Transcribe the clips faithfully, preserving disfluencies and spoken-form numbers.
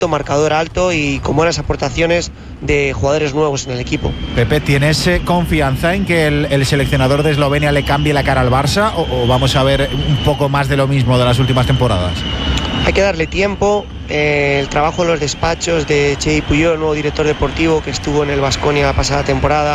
marcador alto y con buenas aportaciones de jugadores nuevos en el equipo. Pepe, ¿tienes eh, confianza en que el, el seleccionador de Eslovenia le cambie la cara al Barça o, o vamos a ver un poco más de lo mismo de las últimas temporadas? Hay que darle tiempo. Eh, el trabajo en los despachos de Xavi Puyol, el nuevo director deportivo que estuvo en el Baskonia la pasada temporada,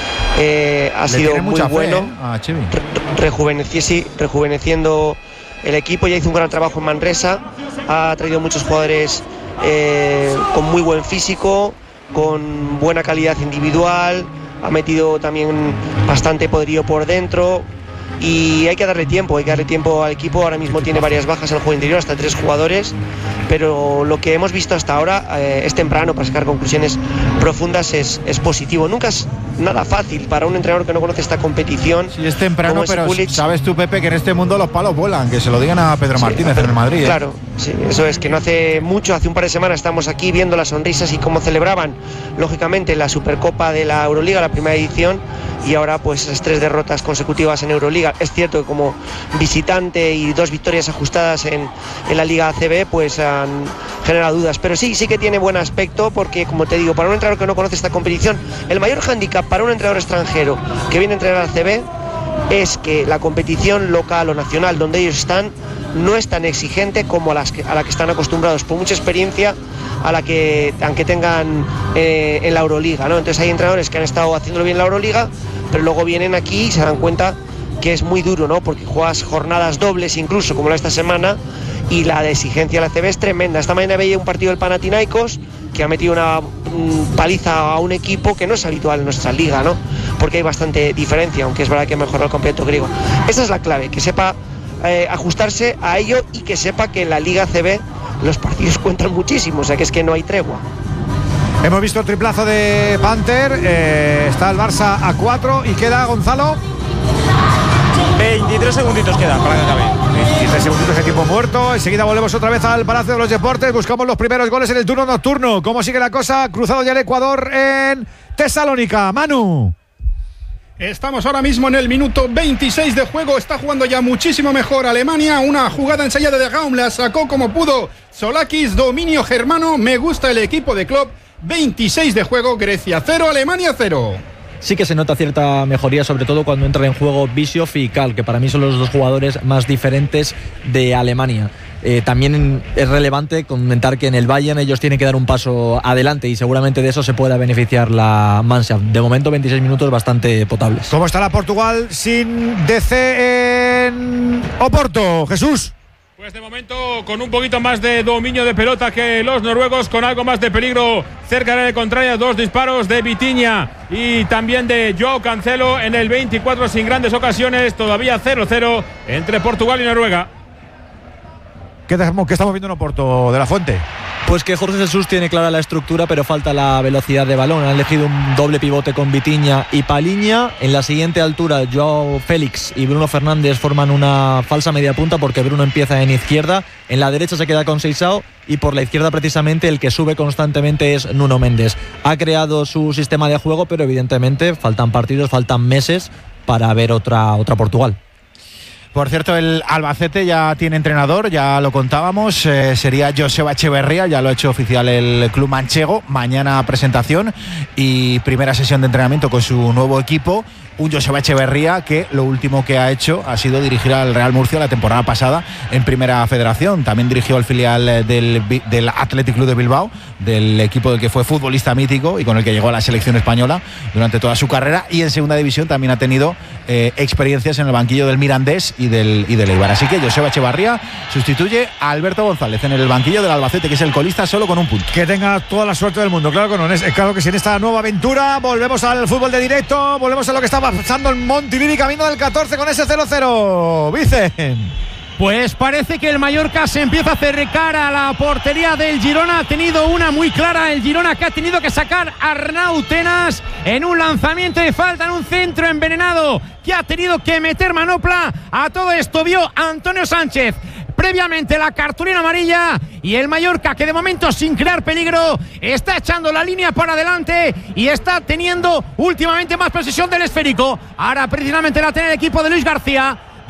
eh, ha le sido muy mucha bueno, fe, ¿eh? a Xavi. Re rejuveneci sí, rejuveneciendo el equipo. Ya hizo un gran trabajo en Manresa, ha traído muchos jugadores eh, con muy buen físico, con buena calidad individual, ha metido también bastante poderío por dentro. Y hay que darle tiempo, hay que darle tiempo al equipo. Ahora mismo tiene varias bajas en el juego interior, hasta tres jugadores, pero lo que hemos visto hasta ahora eh, es temprano para sacar conclusiones profundas, es, es positivo. Nunca es nada fácil para un entrenador que no conoce esta competición. Sí, es temprano, es pero Kulic. Sabes tú, Pepe, que en este mundo los palos vuelan, que se lo digan a Pedro Martínez sí, en el Madrid. ¿eh? Claro, sí, eso es, que no hace mucho, hace un par de semanas estamos aquí viendo las sonrisas y cómo celebraban, lógicamente, la Supercopa de la Euroliga, la primera edición, y ahora pues esas tres derrotas consecutivas en Euroliga. Es cierto que como visitante y dos victorias ajustadas en, en la Liga A C B pues han generado dudas, pero sí, sí que tiene buen aspecto porque, como te digo, para un entrenador que no conoce esta competición, el mayor hándicap para un entrenador extranjero que viene a entrenar a A C B es que la competición local o nacional donde ellos están no es tan exigente como a, las que, a la que están acostumbrados por mucha experiencia a la que aunque tengan eh, en la Euroliga, ¿no? Entonces hay entrenadores que han estado haciéndolo bien en la Euroliga, pero luego vienen aquí y se dan cuenta que es muy duro, ¿no? Porque juegas jornadas dobles incluso, como la de esta semana, y la de exigencia de la A C B es tremenda. Esta mañana veía un partido del Panathinaikos que ha metido una um, paliza a un equipo que no es habitual en nuestra liga, ¿no? Porque hay bastante diferencia, aunque es verdad que ha mejorado el campeonato griego. Esa es la clave, que sepa eh, ajustarse a ello y que sepa que en la Liga A C B los partidos cuentan muchísimo, o sea que es que no hay tregua. Hemos visto el triplazo de Panther, eh, está el Barça a cuatro y queda Gonzalo. veintitrés segunditos quedan para que acabe. veintitrés segunditos de tiempo muerto. Enseguida volvemos otra vez al Palacio de los Deportes. Buscamos los primeros goles en el turno nocturno. ¿Cómo sigue la cosa? Cruzado ya el Ecuador en Tesalónica. Manu. Estamos ahora mismo en el minuto veintiséis de juego. Está jugando ya muchísimo mejor Alemania. Una jugada ensayada de Gaum, la sacó como pudo Solakis. Dominio germano. Me gusta el equipo de Klopp. veintiséis de juego. Grecia cero, Alemania cero. Sí que se nota cierta mejoría, sobre todo cuando entran en juego Bischoff y Kal, que para mí son los dos jugadores más diferentes de Alemania. Eh, también es relevante comentar que en el Bayern ellos tienen que dar un paso adelante y seguramente de eso se pueda beneficiar la Mannschaft. De momento veintiséis minutos bastante potables. ¿Cómo está la Portugal sin D C en Oporto? Jesús. Pues de momento con un poquito más de dominio de pelota que los noruegos, con algo más de peligro cerca de la contraria. Dos disparos de Vitinha y también de Joao Cancelo en el veinticuatro sin grandes ocasiones. Todavía cero cero entre Portugal y Noruega. ¿Qué, ¿Qué estamos viendo en Oporto, de la Fuente? Pues que Jorge Jesús tiene clara la estructura, pero falta la velocidad de balón. Han elegido un doble pivote con Vitinha y Paliña. En la siguiente altura, Joao Félix y Bruno Fernández forman una falsa media punta porque Bruno empieza en izquierda. En la derecha se queda con Seixao y por la izquierda precisamente el que sube constantemente es Nuno Méndez. Ha creado su sistema de juego, pero evidentemente faltan partidos, faltan meses para ver otra, otra Portugal. Por cierto, el Albacete ya tiene entrenador, ya lo contábamos, eh, sería Joseba Echeverría, ya lo ha hecho oficial el club manchego. Mañana presentación y primera sesión de entrenamiento con su nuevo equipo. Un Joseba Echeverría que lo último que ha hecho ha sido dirigir al Real Murcia la temporada pasada en Primera Federación. También dirigió el filial del, del Athletic Club de Bilbao, del equipo del que fue futbolista mítico y con el que llegó a la selección española durante toda su carrera. Y en Segunda División también ha tenido eh, experiencias en el banquillo del Mirandés y del, y del Eibar. Así que Joseba Echeverría sustituye a Alberto González en el banquillo del Albacete, que es el colista solo con un punto. Que tenga toda la suerte del mundo. Claro que no, es claro que sí, en esta nueva aventura volvemos al fútbol de directo, volvemos a lo que estaba pasando en Montilivi, camino del catorce con ese cero cero. Vicen. Pues parece que el Mallorca se empieza a acercar a la portería del Girona. Ha tenido una muy clara el Girona, que ha tenido que sacar a Arnau Tenas en un lanzamiento de falta, en un centro envenenado, que ha tenido que meter manopla. A todo esto vio Antonio Sánchez previamente la cartulina amarilla, y el Mallorca, que de momento sin crear peligro está echando la línea para adelante y está teniendo últimamente más posesión del esférico. Ahora precisamente la tiene el equipo de Luis García.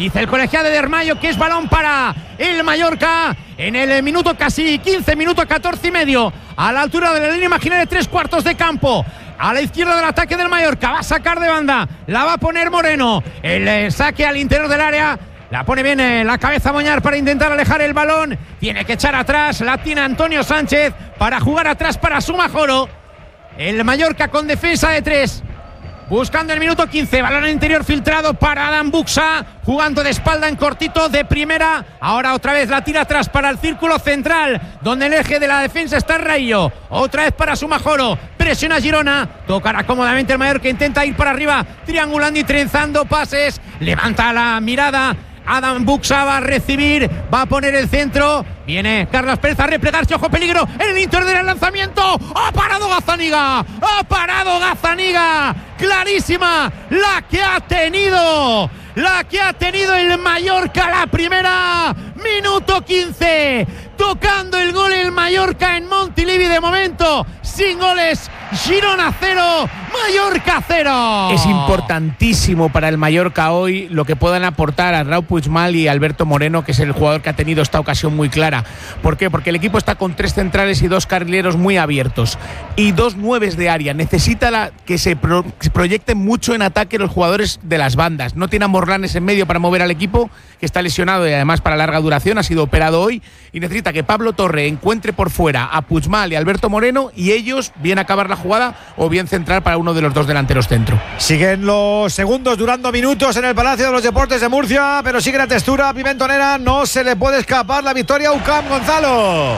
Dice el colegiado de Dermayo que es balón para el Mallorca en el minuto casi quince, minuto catorce y medio, a la altura de la línea imaginaria de tres cuartos de campo. A la izquierda del ataque del Mallorca, va a sacar de banda, la va a poner Moreno, el eh, saque al interior del área, la pone bien eh, la cabeza Moñar para intentar alejar el balón, tiene que echar atrás, la tiene Antonio Sánchez para jugar atrás para Sumajoro. El Mallorca con defensa de tres, buscando el minuto quince, balón interior filtrado para Adam Buxa, jugando de espalda en cortito de primera, ahora otra vez la tira atrás para el círculo central, donde el eje de la defensa está Rayo, otra vez para Sumajoro, presiona Girona, tocará cómodamente el Mallorca, intenta ir para arriba, triangulando y trenzando pases, levanta la mirada, Adam Buxa va a recibir, va a poner el centro, viene Carlos Pérez a replegarse, ojo peligro, en el interior del lanzamiento, ha parado Gazzaniga, ha parado Gazzaniga, clarísima la que ha tenido, la que ha tenido el Mallorca, la primera, minuto quince, tocando el gol el Mallorca en Montilivi de momento, sin goles, Girona cero, Mallorca cero. Es importantísimo para el Mallorca hoy lo que puedan aportar a Raúl Puigmal y Alberto Moreno, que es el jugador que ha tenido esta ocasión muy clara. ¿Por qué? Porque el equipo está con tres centrales y dos carrileros muy abiertos y dos nueves de área. Necesita la, que se, pro, se proyecten mucho en ataque los jugadores de las bandas. No tiene a Morlanes en medio para mover al equipo, que está lesionado y además para larga duración, ha sido operado hoy, y necesita que Pablo Torre encuentre por fuera a Puigmal y Alberto Moreno y ellos bien acabar la jugada o bien centrar para uno de los dos delanteros centro. Siguen los segundos durando minutos en el Palacio de los Deportes de Murcia, pero sigue la textura pimentonera, no se le puede escapar la victoria a U C A M, Gonzalo.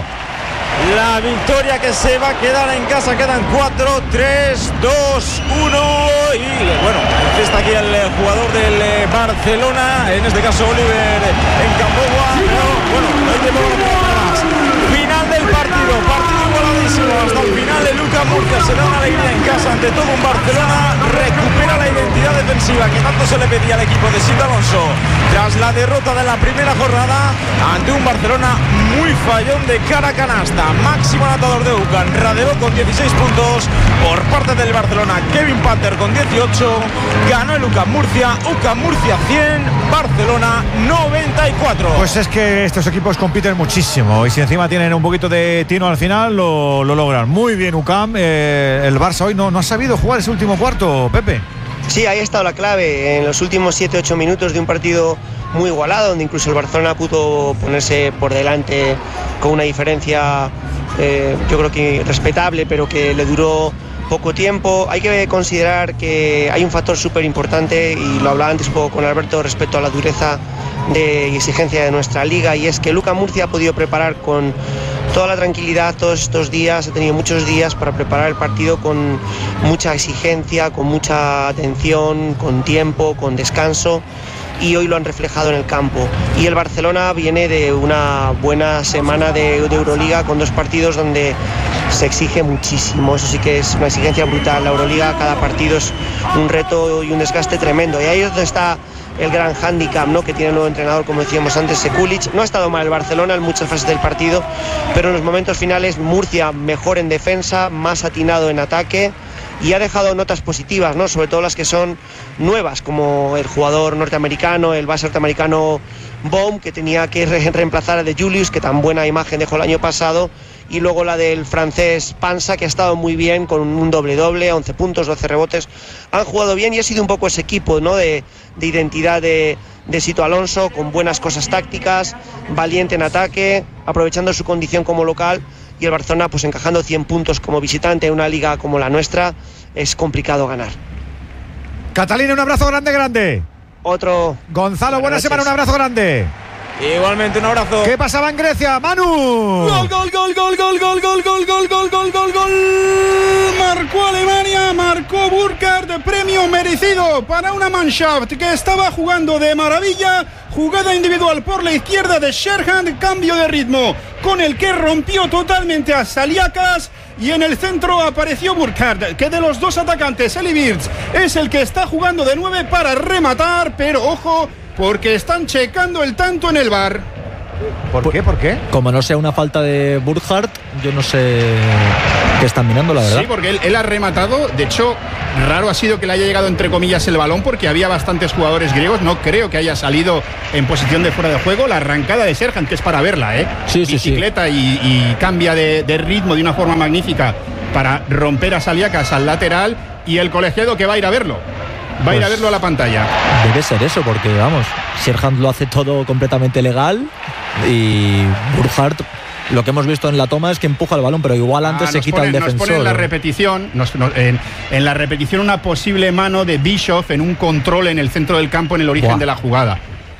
La victoria que se va a quedar en casa, quedan cuatro, tres, dos, uno y bueno, está aquí el jugador del Barcelona, en este caso Oliver en Cambowa, pero bueno, no hay tiempo para más. Final del partido, partido igualadísimo hasta el final. El U C A M Murcia se da una alegría en casa ante todo un Barcelona, recupera la identidad defensiva que tanto se le pedía al equipo de Sito Alonso tras la derrota de la primera jornada ante un Barcelona muy fallón de cara a canasta. Máximo anotador de U C A M, Radelo con dieciséis puntos por parte del Barcelona, Kevin Panther con dieciocho, ganó el U C A M Murcia, U C A M Murcia cien, Barcelona noventa y cuatro. Pues es que estos equipos compiten muchísimo y si encima tienen un poquito de tino al final lo, lo logran. Muy bien U C A M, eh, el Barça hoy no, no ha sabido jugar ese último cuarto, Pepe. Sí, ahí ha estado la clave, en los últimos siete ocho minutos de un partido muy igualado, donde incluso el Barcelona pudo ponerse por delante con una diferencia eh, yo creo que respetable, pero que le duró poco tiempo. Hay que considerar que hay un factor súper importante, y lo hablaba antes un poco con Alberto respecto a la dureza de exigencia de nuestra liga, y es que el U C A M Murcia ha podido preparar con toda la tranquilidad todos estos días, ha tenido muchos días para preparar el partido con mucha exigencia, con mucha atención, con tiempo, con descanso, y hoy lo han reflejado en el campo. Y el Barcelona viene de una buena semana de, de Euroliga, con dos partidos donde se exige muchísimo, eso sí que es una exigencia brutal. La Euroliga, cada partido es un reto y un desgaste tremendo, y ahí es donde está el gran hándicap, ¿no?, que tiene el nuevo entrenador, como decíamos antes, Sekulic. No ha estado mal el Barcelona en muchas fases del partido, pero en los momentos finales Murcia mejor en defensa, más atinado en ataque, y ha dejado notas positivas, ¿no?, sobre todo las que son nuevas, como el jugador norteamericano, el base norteamericano Baum, que tenía que re- reemplazar a De Julius, que tan buena imagen dejó el año pasado, y luego la del francés Pansa, que ha estado muy bien con un doble-doble, once puntos, doce rebotes. Han jugado bien y ha sido un poco ese equipo, ¿no?, de, de identidad de, de Sito Alonso, con buenas cosas tácticas, valiente en ataque, aprovechando su condición como local, y el Barcelona pues encajando cien puntos como visitante en una liga como la nuestra. Es complicado ganar. Catalina, un abrazo grande, grande. Otro. Gonzalo, buena semana, un abrazo grande. Igualmente, un abrazo. ¿Qué pasaba en Grecia, Manu? Gol, gol, gol, gol, gol, gol, gol, gol, gol, gol, gol, gol, gol. Marcó Alemania, marcó Burkhardt, premio merecido para una Mannschaft que estaba jugando de maravilla. Jugada individual por la izquierda de Sherhan, cambio de ritmo con el que rompió totalmente a Saliakas. Y en el centro apareció Burkhardt, que de los dos atacantes, Eli Birds es el que está jugando de nueve para rematar, pero ojo, porque están checando el tanto en el V A R. ¿Por qué? ¿Por qué? Como no sea una falta de Burkhardt, yo no sé qué están mirando, la verdad. Sí, porque él, él ha rematado. De hecho, raro ha sido que le haya llegado entre comillas el balón, porque había bastantes jugadores griegos. No creo que haya salido en posición de fuera de juego. La arrancada de Serhan, que es para verla, ¿eh? Sí, sí, Bicicleta sí. Y, y cambia de, de ritmo de una forma magnífica para romper a Saliakas al lateral, y el colegiado que va a ir a verlo. Va pues a ir a verlo a la pantalla. Debe ser eso, porque vamos, Serhan lo hace todo completamente legal y Burkhardt, lo que hemos visto en la toma es que empuja el balón, pero igual antes ah, se quita ponen, el defensor. Nos ponen en la repetición, nos, nos, en, en la repetición una posible mano de Bischoff en un control en el centro del campo en el origen Buah. de la jugada.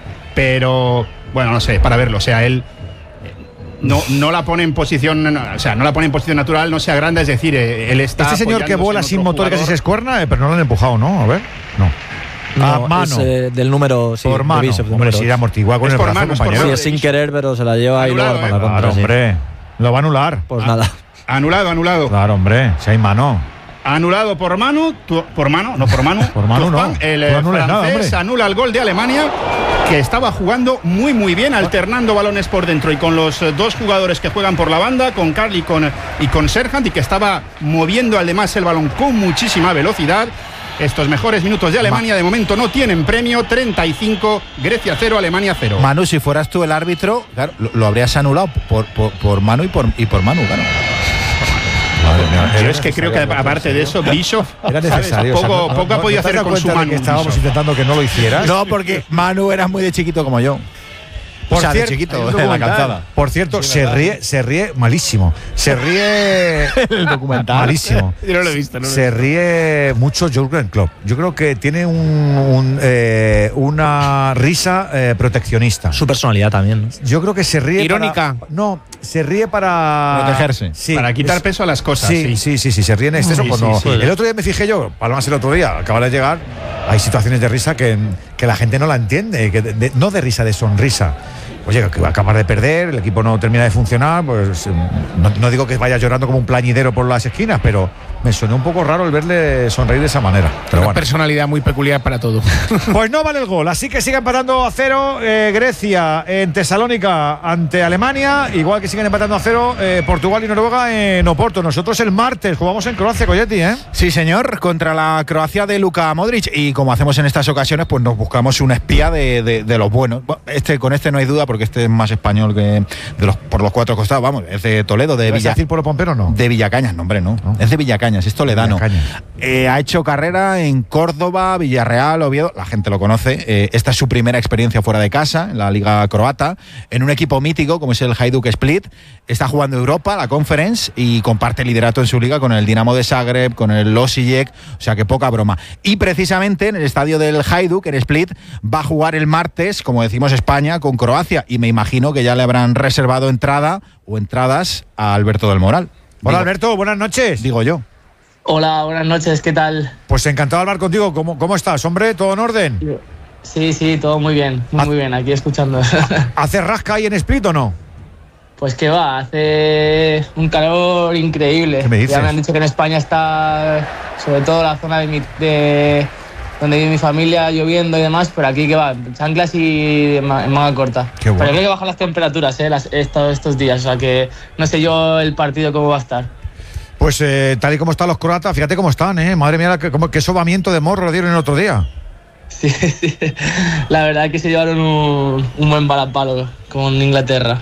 Pero, bueno, no sé, para verlo, o sea, él no, no la pone en posición, no, o sea, no la pone en posición natural, no se agranda, es decir, él está. Este señor que vuela sin motor, casi se escuerna, pero no lo han empujado, ¿no? A ver, no. No, a mano. Es, eh, del número, sí, por mano. De Bishop, hombre, si amortigua con es el por brazo, mano, compañero. Sí, es sin querer, pero se la lleva anulado, y luego eh. la contra. Claro, sí. hombre. Lo va a anular. Pues a, nada. Anulado, anulado. Claro, hombre, si hay mano. Anulado por mano, tu, por mano, no por mano. por mano no. El eh, francés nada, anula el gol de Alemania, que estaba jugando muy muy bien, alternando balones por dentro y con los dos jugadores que juegan por la banda, con Carl y con, y con Serhan, y que estaba moviendo además el balón con muchísima velocidad. Estos mejores minutos de Alemania de momento no tienen premio. Treinta y cinco, Grecia cero, Alemania cero. Manu, si fueras tú el árbitro, claro, lo, lo habrías anulado por, por, por Manu y por, y por Manu, claro. Madre mía, yo es que creo que aparte de eso, Bischoff era necesario. Poco, O sea, no, poco no, ha podido ¿no hacer con su Manu. Que estábamos Bischoff. intentando que no lo hicieras. No, porque Manu era muy de chiquito como yo. Por o sea, cierto, de chiquito, de la calzada. Por cierto, sí, se ríe, se ríe malísimo. Se ríe el documental. Malísimo. Yo no lo he visto. No lo se he visto. ríe mucho Jürgen Klopp. Yo creo que tiene un, un, eh, una risa eh, proteccionista. Su personalidad también. Yo creo que se ríe irónica. Para, no, se ríe para protegerse. Sí, para quitar es, peso a las cosas. Sí, sí, sí, sí, sí se ríe en exceso. Sí, cuando, sí, sí. El otro día me fijé yo, Palomas el otro día, acaba de llegar. Hay situaciones de risa que, que la gente no la entiende, que de, de, no de risa, de sonrisa. Oye, que va a acabar de perder, el equipo no termina de funcionar, pues no, no digo que vaya llorando como un plañidero por las esquinas, pero me sonó un poco raro el verle sonreír de esa manera. Pero Una bueno. personalidad muy peculiar para todo. Pues no vale el gol, así que sigue empatando a cero eh, Grecia en Tesalónica ante Alemania, igual que siguen empatando a cero eh, Portugal y Noruega en Oporto. Nosotros el martes jugamos en Croacia, Coyetti, ¿eh? Sí, señor, contra la Croacia de Luka Modric, y como hacemos en estas ocasiones, pues nos buscamos un espía de, de, de los buenos. Este, con este no hay duda, porque este es más español que de los, por los cuatro costados, vamos, es de Toledo, de ¿Vas Villa. a decir Pueblo Pompero no? De Villacañas, no, hombre, no, no. Es de Villacañas, es toledano. Eh, ha hecho carrera en Córdoba, Villarreal, Oviedo, la gente lo conoce. Eh, esta es su primera experiencia fuera de casa, en la Liga Croata, en un equipo mítico como es el Hajduk Split. Está jugando Europa, la Conference, y comparte liderato en su liga con el Dinamo de Zagreb, con el Osijek, o sea que poca broma. Y precisamente en el estadio del Hajduk, en Split, va a jugar el martes, como decimos, España con Croacia, y me imagino que ya le habrán reservado entrada o entradas a Alberto del Moral. Hola, digo, Alberto, buenas noches. Digo yo. Hola, buenas noches, ¿qué tal? Pues encantado de hablar contigo. ¿Cómo, cómo estás, hombre? ¿Todo en orden? Sí, sí, todo muy bien, muy, muy bien, aquí escuchando. ¿Hace rasca ahí en Split o no? Pues que va, hace un calor increíble. ¿Qué me dices? Ya me han dicho que en España está, sobre todo la zona de, mi, de donde vive mi familia, lloviendo y demás, pero aquí que va, chanclas y en manga corta. Qué bueno. Pero creo que bajan las temperaturas eh, las, estos, estos días, o sea que no sé yo el partido cómo va a estar. Pues eh, tal y como están los croatas, fíjate cómo están, ¿eh? Madre mía, qué, qué sobamiento de morro lo dieron el otro día. Sí, sí, la verdad es que se llevaron un, un buen balapalo con Inglaterra.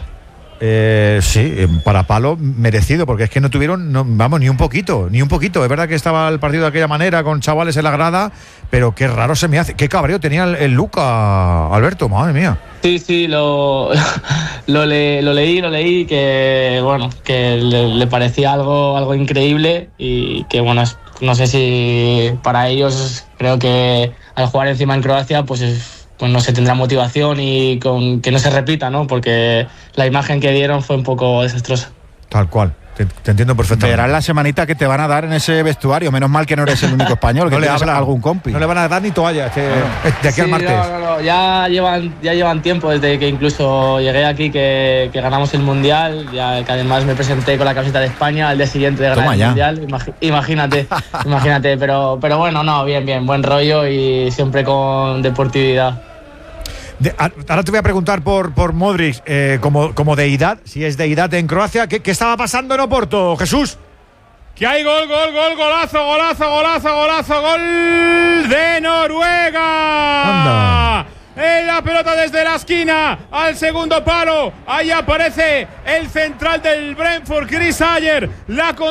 Eh, sí, para palo merecido, porque es que no tuvieron, no, vamos, ni un poquito, ni un poquito. Es verdad que estaba el partido de aquella manera, con chavales en la grada, pero qué raro se me hace. Qué cabreo tenía el, el Luka, Alberto, madre mía. Sí, sí, lo, lo, le, lo leí, lo leí, que bueno, que le, le parecía algo, algo increíble y que bueno, no sé si para ellos creo que al jugar encima en Croacia, pues es, pues no se tendrá motivación y con que no se repita, ¿no? Porque la imagen que dieron fue un poco desastrosa. Tal cual, te, te entiendo perfectamente. Verás la semanita que te van a dar en ese vestuario. Menos mal que no eres el único español, que no le tienes habla algún compi. No le van a dar ni toalla este, de aquí Sí, al martes. No, no, no. Ya llevan, ya llevan tiempo desde que incluso llegué aquí que, que ganamos el Mundial, ya que además me presenté con la camiseta de España al día siguiente de ganar Toma el ya. Mundial. Imagi- imagínate, imagínate, pero, pero bueno, no, bien, bien, buen rollo y siempre con deportividad. De, ahora te voy a preguntar por, por Modric eh, como, como deidad, si es deidad en Croacia. ¿Qué, qué estaba pasando en Oporto, Jesús? Que hay gol, gol, gol, golazo, golazo, golazo, golazo, gol de Noruega. Anda. En la pelota desde la esquina al segundo palo. Ahí aparece el central del Brentford, Chris Ayer. La